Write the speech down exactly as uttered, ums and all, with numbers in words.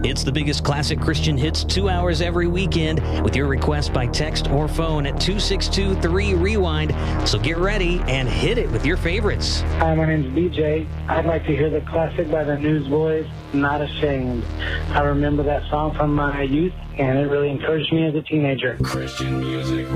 It's the biggest classic Christian hits two hours every weekend with your request by text or phone at two six two three rewind. So get ready and hit it with your favorites. Hi, my name's B J. I'd like to hear the classic by the Newsboys, Not Ashamed. I remember that song from my youth, and it really encouraged me as a teenager. Christian music.